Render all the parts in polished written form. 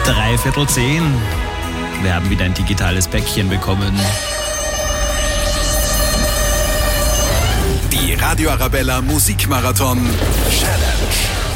9:03. Wir haben wieder ein digitales Päckchen bekommen. Die Radio Arabella Musikmarathon Challenge.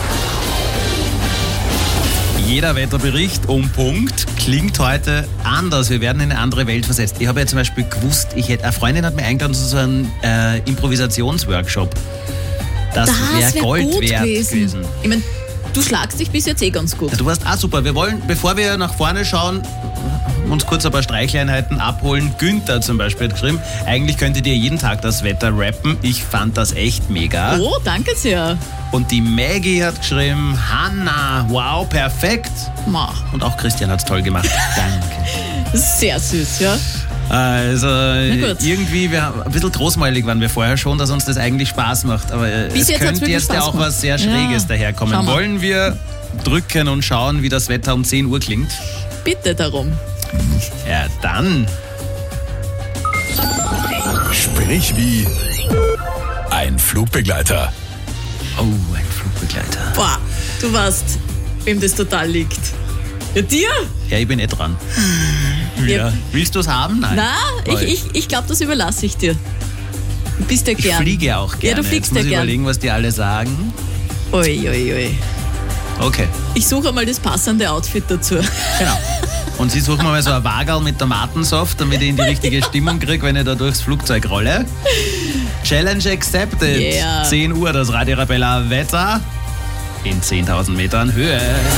Jeder Wetterbericht um Punkt klingt heute anders. Wir werden in eine andere Welt versetzt. Ich habe ja zum Beispiel gewusst, eine Freundin hat mir eingeladen zu so einem Improvisationsworkshop. Das wäre Gold wert gewesen. Ich meine, du schlagst dich bis jetzt ganz gut. Ja, du warst auch super. Wir wollen, bevor wir nach vorne schauen, uns kurz ein paar Streichleinheiten abholen. Günther zum Beispiel hat geschrieben, eigentlich könntet ihr jeden Tag das Wetter rappen. Ich fand das echt mega. Oh, danke sehr. Und die Maggie hat geschrieben, Hanna, wow, perfekt. Ma. Und auch Christian hat es toll gemacht. Danke. Das ist sehr süß, ja. Also irgendwie, ein bisschen großmäulig waren wir vorher schon, dass uns das eigentlich Spaß macht. Aber es könnte jetzt ja auch was sehr Schräges daherkommen. Wollen wir drücken und schauen, wie das Wetter um 10 Uhr klingt? Bitte darum. Ja, dann. Sprich wie ein Flugbegleiter. Oh, ein Flugbegleiter. Boah, du weißt, wem das total liegt. Ja, dir? Ja, ich bin eh dran. Ja. Willst du es haben? Nein. Ich glaube, das überlasse ich dir. Du bist ja gern. Ich fliege auch gerne. Ja, du fliegst ja gern. Ich muss gern. überlegen, was die alle sagen. Ui. Okay. Ich suche mal das passende Outfit dazu. Genau. Und Sie suchen mal so ein Wagerl mit Tomatensaft, damit ich in die richtige Stimmung kriege, wenn ich da durchs Flugzeug rolle. Challenge accepted. Yeah. 10 Uhr, das Radio Arabella Wetter in 10.000 Metern Höhe.